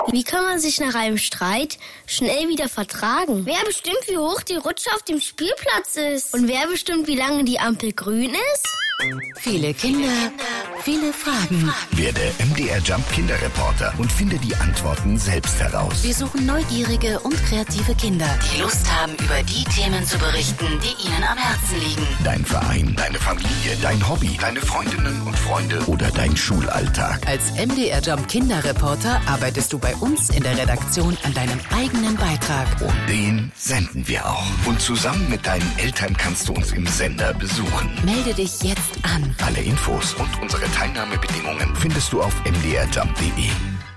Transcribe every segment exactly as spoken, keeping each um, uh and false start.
Wie kann man sich nach einem Streit schnell wieder vertragen? Wer bestimmt, wie hoch die Rutsche auf dem Spielplatz ist? Und wer bestimmt, wie lange die Ampel grün ist? Viele Kinder, viele Fragen. Werde M D R Jump Kinderreporter und finde die Antworten selbst heraus. Wir suchen neugierige und kreative Kinder, die Lust haben, über die Themen zu berichten, die ihnen am Herzen liegen. Dein Verein, deine Familie, dein Hobby, deine Freundinnen und Freunde oder dein Schulalltag. Als M D R Jump Kinderreporter arbeitest du bei uns in der Redaktion an deinem eigenen Beitrag. Und den senden wir auch. Und zusammen mit deinen Eltern kannst du uns im Sender besuchen. Melde dich jetzt an. Alle Infos und unsere Teilnahmebedingungen findest du auf m d r jump punkt d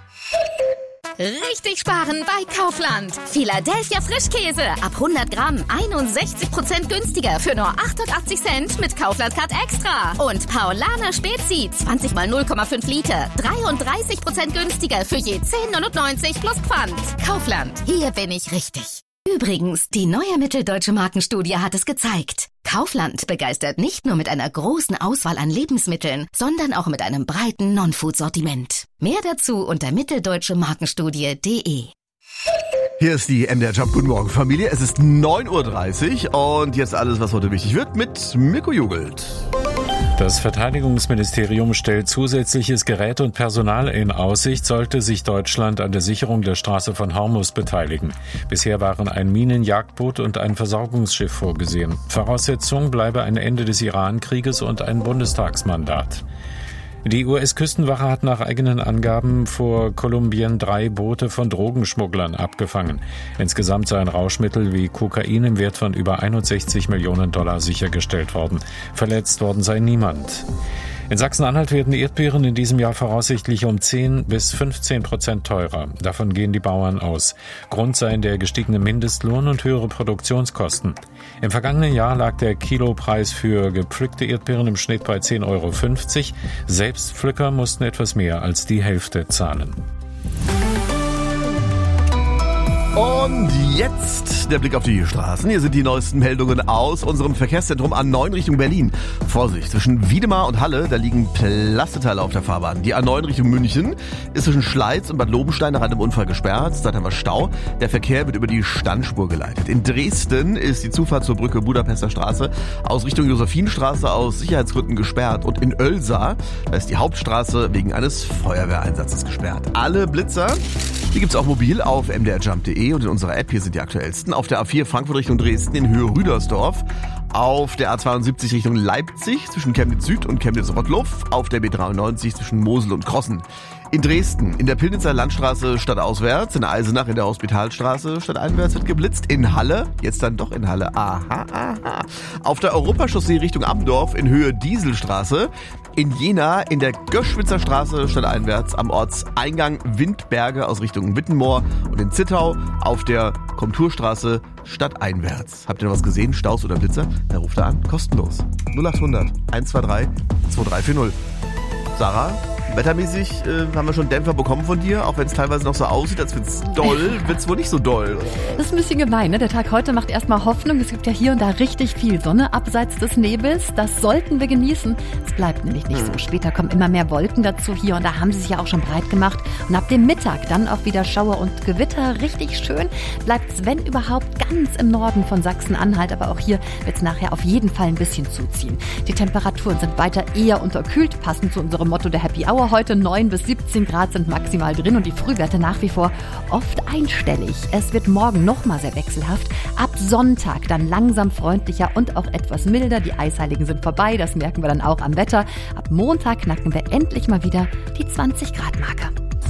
e. Richtig sparen bei Kaufland. Philadelphia Frischkäse ab hundert Gramm einundsechzig Prozent günstiger für nur achtundachtzig Cent mit Kaufland Card Extra. Und Paulaner Spezi zwanzig mal null Komma fünf Liter dreiunddreißig Prozent günstiger für je zehn neunundneunzig plus Pfand. Kaufland, hier bin ich richtig. Übrigens, die neue mitteldeutsche Markenstudie hat es gezeigt. Kaufland begeistert nicht nur mit einer großen Auswahl an Lebensmitteln, sondern auch mit einem breiten Non-Food-Sortiment. Mehr dazu unter mitteldeutsche markenstudie punkt de. Hier ist die M D R Jump. Guten Morgen, Familie. Es ist neun Uhr dreißig und jetzt alles, was heute wichtig wird, mit Mirko Jugelt. Das Verteidigungsministerium stellt zusätzliches Gerät und Personal in Aussicht, sollte sich Deutschland an der Sicherung der Straße von Hormuz beteiligen. Bisher waren ein Minenjagdboot und ein Versorgungsschiff vorgesehen. Voraussetzung bleibe ein Ende des Iran-Krieges und ein Bundestagsmandat. Die U S-Küstenwache hat nach eigenen Angaben vor Kolumbien drei Boote von Drogenschmugglern abgefangen. Insgesamt seien Rauschmittel wie Kokain im Wert von über einundsechzig Millionen Dollar sichergestellt worden. Verletzt worden sei niemand. In Sachsen-Anhalt werden Erdbeeren in diesem Jahr voraussichtlich um zehn bis fünfzehn Prozent teurer. Davon gehen die Bauern aus. Grund seien der gestiegene Mindestlohn und höhere Produktionskosten. Im vergangenen Jahr lag der Kilopreis für gepflückte Erdbeeren im Schnitt bei zehn Euro fünfzig. Selbstpflücker mussten etwas mehr als die Hälfte zahlen. Und jetzt der Blick auf die Straßen. Hier sind die neuesten Meldungen aus unserem Verkehrszentrum A neun Richtung Berlin. Vorsicht, zwischen Wiedemar und Halle, da liegen Plasteteile auf der Fahrbahn. Die A neun Richtung München ist zwischen Schleiz und Bad Lobenstein nach einem Unfall gesperrt. Dort haben wir Stau. Der Verkehr wird über die Standspur geleitet. In Dresden ist die Zufahrt zur Brücke Budapester Straße aus Richtung Josephinstraße aus Sicherheitsgründen gesperrt. Und in Oelsa, da ist die Hauptstraße wegen eines Feuerwehreinsatzes gesperrt. Alle Blitzer, die gibt's auch mobil auf m d r jump punkt d e. Und in unserer App, hier sind die aktuellsten. Auf der A vier Frankfurt Richtung Dresden in Höhe Rüdersdorf. Auf der A zweiundsiebzig Richtung Leipzig zwischen Chemnitz Süd und Chemnitz Rottluff. Auf der B dreiundneunzig zwischen Mosel und Krossen. In Dresden, in der Pillnitzer Landstraße stadtauswärts, in Eisenach in der Hospitalstraße stadteinwärts wird geblitzt. In Halle, jetzt dann doch in Halle, aha, aha. Auf der Europachaussee Richtung Ammendorf in Höhe Dieselstraße. In Jena in der Göschwitzer Straße stadteinwärts am Ortseingang Windberge aus Richtung Wittenmoor. Und in Zittau auf der Komturstraße stadteinwärts. Habt ihr noch was gesehen? Staus oder Blitzer? Dann ruft er an. Kostenlos. null acht hundert eins zwei drei zwei drei vier null. Sarah? Wettermäßig äh, haben wir schon Dämpfer bekommen von dir, auch wenn es teilweise noch so aussieht, als wird's doll, wird's wohl nicht so doll. Das ist ein bisschen gemein, ne? Der Tag heute macht erstmal Hoffnung. Es gibt ja hier und da richtig viel Sonne abseits des Nebels. Das sollten wir genießen. Es bleibt nämlich nicht so. Später kommen immer mehr Wolken dazu. Hier und da haben sie sich ja auch schon breit gemacht. Und ab dem Mittag dann auch wieder Schauer und Gewitter. Richtig schön bleibt es, wenn überhaupt, ganz im Norden von Sachsen-Anhalt. Aber auch hier wird es nachher auf jeden Fall ein bisschen zuziehen. Die Temperaturen sind weiter eher unterkühlt, passend zu unserem Motto der Happy Hour. Heute neun bis siebzehn Grad sind maximal drin und die Frühwerte nach wie vor oft einstellig. Es wird morgen nochmal sehr wechselhaft. Ab Sonntag dann langsam freundlicher und auch etwas milder. Die Eisheiligen sind vorbei, das merken wir dann auch am Wetter. Ab Montag knacken wir endlich mal wieder die zwanzig Grad Marke.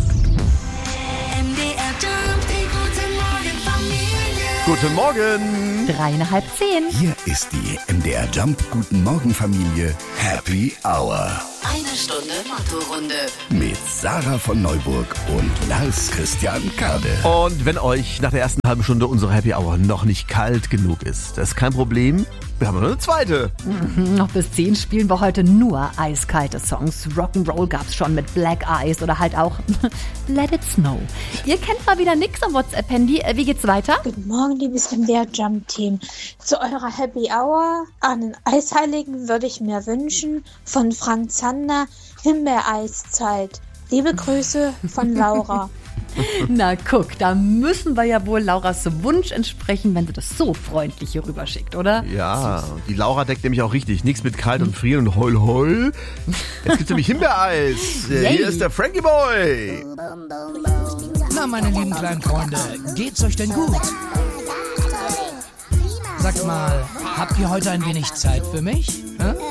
Guten Morgen! Dreieinhalb zehn. Hier ist die M D R Jump Guten Morgen Familie Happy Hour. Eine Stunde Motto-Runde. Mit Sarah von Neuburg und Lars Christian Kade. Und wenn euch nach der ersten halben Stunde unsere Happy Hour noch nicht kalt genug ist, das ist kein Problem. Wir haben noch eine zweite. Mhm, noch bis zehn spielen wir heute nur eiskalte Songs. Rock'n'Roll gab's schon mit Black Eyes oder halt auch Let It Snow. Ihr kennt mal wieder nix am WhatsApp-Handy. Wie geht's weiter? Guten Morgen, liebes M D R Jump-Team. Zu eurer Happy Hour an den Eisheiligen würde ich mir wünschen von Frank Zander Himbeereiszeit. Liebe Grüße von Laura. Na guck, da müssen wir ja wohl Lauras Wunsch entsprechen, wenn sie das so freundlich hier rüber schickt, oder? Ja, die Laura deckt nämlich auch richtig. Nichts mit kalt und frieren und heul heul. Jetzt gibt's nämlich Himbeereis. Yay. Hier ist der Frankie Boy. Na, meine lieben kleinen Freunde, geht's euch denn gut? Sagt mal, habt ihr heute ein wenig Zeit für mich? Hä?